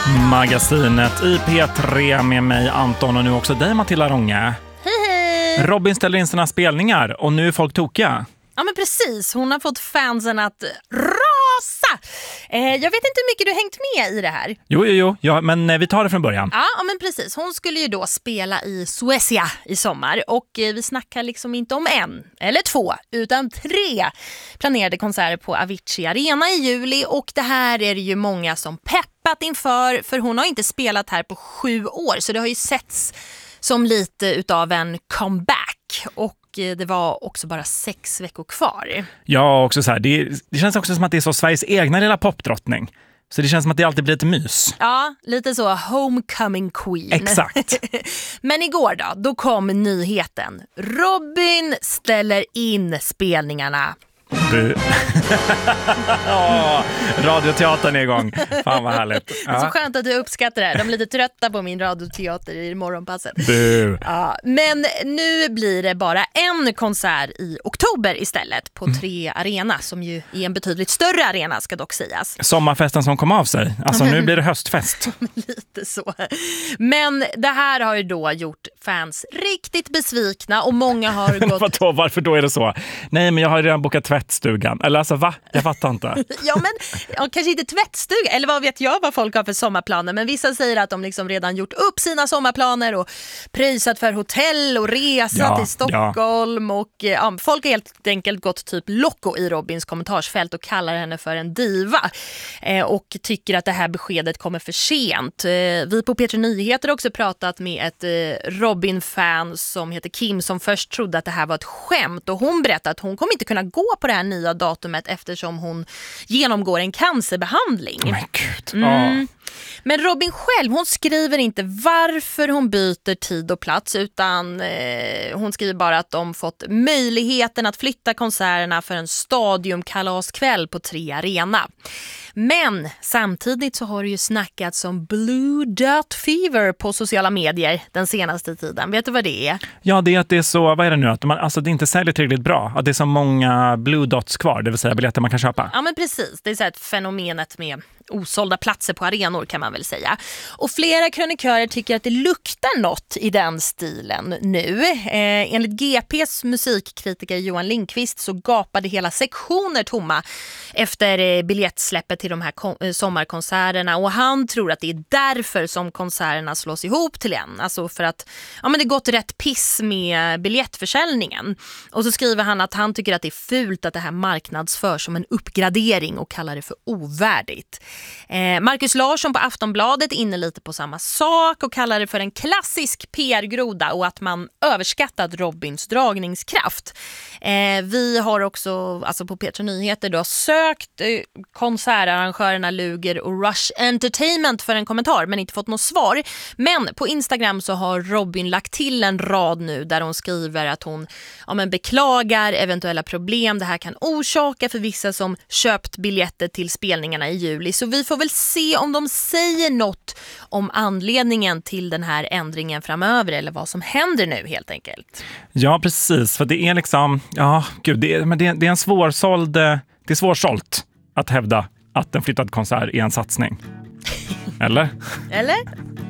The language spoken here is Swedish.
Magasinet i P3 med mig Anton och nu också dig Matilda Ronge. Hej. Robin ställer in sina spelningar och nu är folk tokiga. Ja men precis, hon har fått fansen att rasa. Jag vet inte hur mycket du hängt med i det här. Jo, ja, men vi tar det från början. Ja men precis, hon skulle ju då spela i Suecia i sommar. Och vi snackar liksom inte om en eller två utan 3 planerade konserter på Avicii Arena i juli. Och det här är det ju många som peppat inför, för hon har inte spelat här på 7 år. Så det har ju setts som lite utav en comeback. Och det var också bara 6 veckor kvar. Ja, också så här, det känns också som att det är så Sveriges egna lilla popdrottning. Så det känns som att det alltid blir lite mys. Ja, lite så homecoming queen. Exakt. Men igår då kom nyheten. Robin ställer in spelningarna. Radioteatern är igång. Fan vad härligt. Ja. Så skönt att du uppskattar det. De är lite trötta på min radioteater i morgonpasset. Ja, men nu blir det bara en konsert i oktober istället på 3 Arena, som ju är en betydligt större arena ska dock sägas. Sommarfesten som kom av sig. Alltså nu blir det höstfest. Lite så. Men det här har ju då gjort fans riktigt besvikna och många har gått... Vadå, varför då är det så? Nej, men jag har redan bokat tvättstugan. Eller alltså va? Jag fattar inte. Ja, kanske inte tvättstuga. Eller vad vet jag vad folk har för sommarplaner. Men vissa säger att de liksom redan gjort upp sina sommarplaner och pröjsat för hotell och resa till Stockholm. Och folk har helt enkelt gått typ locko i Robins kommentarsfält och kallar henne för en diva. Och tycker att det här beskedet kommer för sent. Vi på P3 Nyheter har också pratat med ett Robin-fan som heter Kim som först trodde att det här var ett skämt. Och hon berättade att hon kommer inte kunna gå på det här nya datumet eftersom hon genomgår en cancerbehandling. Men gud, Men Robin själv, hon skriver inte varför hon byter tid och plats utan hon skriver bara att de fått möjligheten att flytta konserterna för en stadiumkalaskväll på 3 Arena. Men samtidigt så har det ju snackats om Blue Dot Fever på sociala medier den senaste tiden. Vet du vad det är? Ja, det är att det är så, vad är det nu? Att det inte säljer tillräckligt bra. Att det är så många Blue Dots kvar, det vill säga biljetter man kan köpa. Ja men precis, det är så här ett fenomenet med osålda platser på arenor kan man väl säga. Och flera krönikörer tycker att det luktar något i den stilen nu. Enligt GPs musikkritiker Johan Lindqvist så gapade hela sektioner tomma efter biljettsläppet till de här sommarkonserterna. Och han tror att det är därför som konserterna slås ihop till en. Alltså för att det gått rätt piss med biljettförsäljningen. Och så skriver han att han tycker att det är fult att det här marknadsförs som en uppgradering och kallar det för ovärdigt. Marcus Larsson på Aftonbladet är inne lite på samma sak och kallar det för en klassisk PR-groda och att man överskattat Robins dragningskraft. Vi har också på P3 Nyheter då sökt konsertarrangörerna Luger och Rush Entertainment för en kommentar men inte fått något svar. Men på Instagram så har Robin lagt till en rad nu där hon skriver att hon beklagar eventuella problem det här kan orsaka för vissa som köpt biljetter till spelningarna i juli. Så vi får väl se om de säger något om anledningen till den här ändringen framöver eller vad som händer nu helt enkelt. Ja, precis. För det är liksom, det är en svårsåld, det är svårsålt att hävda att en flyttad konsert är en satsning. Eller? Eller?